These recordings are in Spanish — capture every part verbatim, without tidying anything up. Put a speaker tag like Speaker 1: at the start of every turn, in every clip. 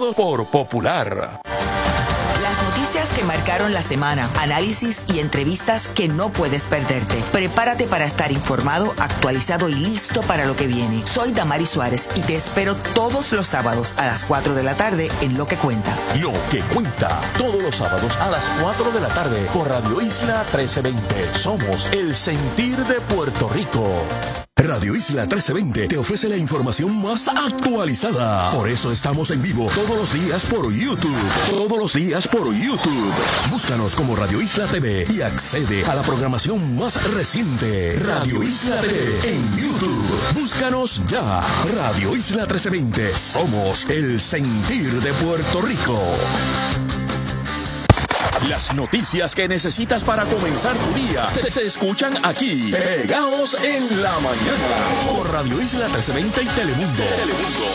Speaker 1: presentado por Popular.
Speaker 2: Las noticias que marcaron la semana, análisis y entrevistas que no puedes perderte. Prepárate para estar informado, actualizado y listo para lo que viene. Soy Damari Suárez y te espero todos los sábados a las cuatro de la tarde en Lo que Cuenta.
Speaker 1: Lo que Cuenta, todos los sábados a las cuatro de la tarde por Radio Isla trece veinte. Somos el sentir de Puerto Rico. Radio Isla trece veinte te ofrece la información más actualizada. Por eso estamos en vivo todos los días por YouTube. Todos los días por YouTube. Búscanos como Radio Isla T V y accede a la programación más reciente. Radio Isla T V en YouTube. Búscanos ya. Radio Isla trece veinte. Somos el sentir de Puerto Rico. Las noticias que necesitas para comenzar tu día se, se escuchan aquí, pegados en la mañana, por Radio Isla trece veinte y Telemundo. Telemundo.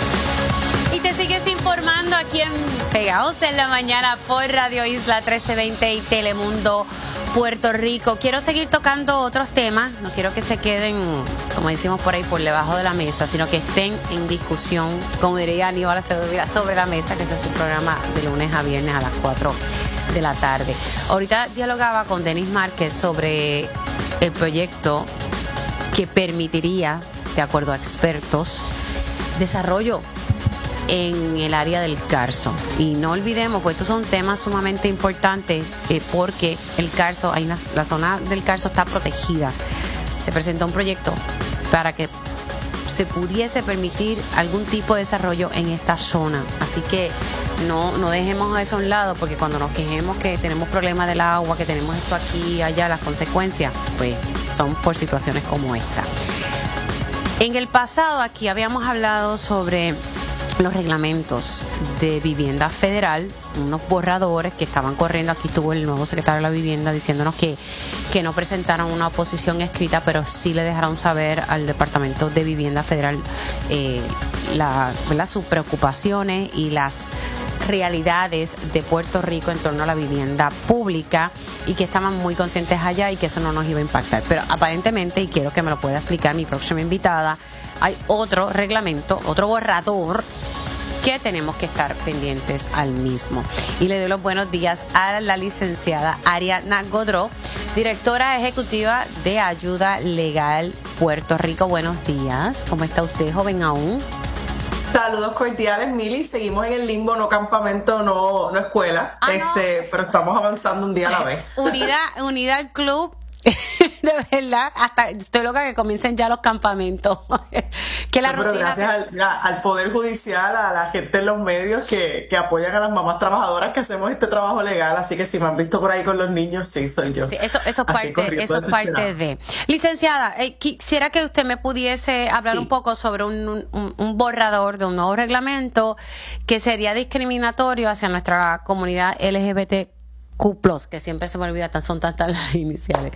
Speaker 3: Y te sigues informando aquí en Pegados en la Mañana por Radio Isla trece veinte y Telemundo Puerto Rico. Quiero seguir tocando otros temas, no quiero que se queden, como decimos por ahí, por debajo de la mesa, sino que estén en discusión, como diría Aníbal Acevedo, sobre la mesa, que ese es un programa de lunes a viernes a las cuatro de la tarde. Ahorita dialogaba con Denis Márquez sobre el proyecto que permitiría, de acuerdo a expertos, desarrollo en el área del Carso. Y no olvidemos, pues estos son temas sumamente importantes, eh, porque el Carso, hay una, la zona del Carso está protegida. Se presentó un proyecto para que se pudiese permitir algún tipo de desarrollo en esta zona. Así que no, no dejemos eso a un lado, porque cuando nos quejemos que tenemos problemas del agua, que tenemos esto aquí y allá, las consecuencias, pues son por situaciones como esta. En el pasado aquí habíamos hablado sobre los reglamentos de vivienda federal, unos borradores que estaban corriendo. Aquí estuvo el nuevo secretario de la Vivienda diciéndonos que, que no presentaron una oposición escrita, pero sí le dejaron saber al Departamento de Vivienda Federal eh, la, ¿verdad? sus preocupaciones y las realidades de Puerto Rico en torno a la vivienda pública, y que estaban muy conscientes allá y que eso no nos iba a impactar. Pero aparentemente, y quiero que me lo pueda explicar mi próxima invitada, hay otro reglamento, otro borrador que tenemos que estar pendientes al mismo. Y le doy los buenos días a la licenciada Ariadna Godreau, directora ejecutiva de Ayuda Legal Puerto Rico. Buenos días, ¿cómo está usted, joven aún?
Speaker 4: Saludos cordiales, Mili. Seguimos en el limbo, no campamento, no, no escuela, ah, este, no. Pero estamos avanzando un día a la vez.
Speaker 3: Unidad, unidad al club. De verdad, hasta estoy loca que comiencen ya los campamentos. Que la
Speaker 4: no, pero
Speaker 3: rutina
Speaker 4: gracias
Speaker 3: se...
Speaker 4: al, al Poder Judicial, a la gente en los medios que, que apoyan a las mamás trabajadoras que hacemos este trabajo legal. Así que si me han visto por ahí con los niños, sí, soy yo.
Speaker 3: Sí, eso, eso es parte, eso es parte de. Licenciada, eh, quisiera que usted me pudiese hablar sí. un poco sobre un, un, un borrador de un nuevo reglamento que sería discriminatorio hacia nuestra comunidad L G B T Q plus, que siempre se me olvida, son tantas las iniciales.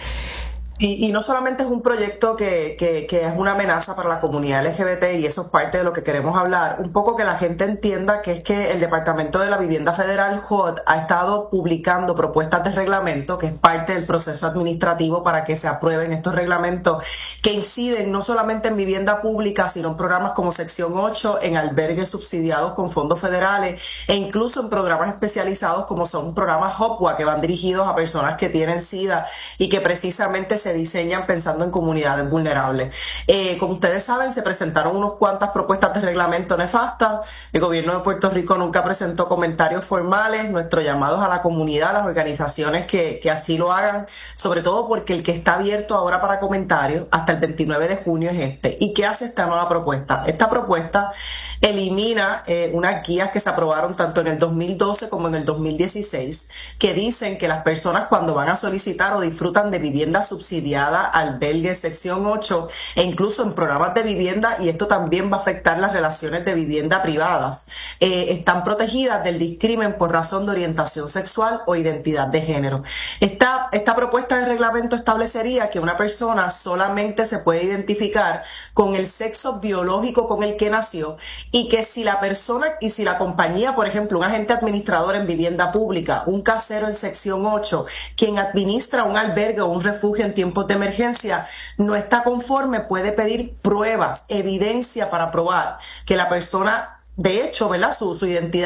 Speaker 4: Y, y no solamente es un proyecto que, que, que es una amenaza para la comunidad L G B T, y eso es parte de lo que queremos hablar, un poco que la gente entienda que es que el Departamento de la Vivienda Federal, H U D, ha estado publicando propuestas de reglamento, que es parte del proceso administrativo para que se aprueben estos reglamentos, que inciden no solamente en vivienda pública, sino en programas como Sección ocho, en albergues subsidiados con fondos federales, e incluso en programas especializados como son programas H O P W A, que van dirigidos a personas que tienen SIDA y que precisamente se se diseñan pensando en comunidades vulnerables. Eh, como ustedes saben, se presentaron unas cuantas propuestas de reglamento nefastas. El gobierno de Puerto Rico nunca presentó comentarios formales. Nuestros llamados a la comunidad, a las organizaciones que, que así lo hagan, sobre todo porque el que está abierto ahora para comentarios hasta el veintinueve de junio es este. ¿Y qué hace esta nueva propuesta? Esta propuesta elimina eh, unas guías que se aprobaron tanto en el dos mil doce como en el dos mil dieciséis, que dicen que las personas, cuando van a solicitar o disfrutan de vivienda subsidiada, albergue, sección ocho, e incluso en programas de vivienda, y esto también va a afectar las relaciones de vivienda privadas, eh, están protegidas del discrimen por razón de orientación sexual o identidad de género. Esta, esta propuesta de reglamento establecería que una persona solamente se puede identificar con el sexo biológico con el que nació, y que si la persona y si la compañía, por ejemplo, un agente administrador en vivienda pública, un casero en sección ocho, quien administra un albergue o un refugio en tiempos de emergencia, no está conforme, puede pedir pruebas, evidencia para probar que la persona, de hecho, ¿verdad?, su, su identidad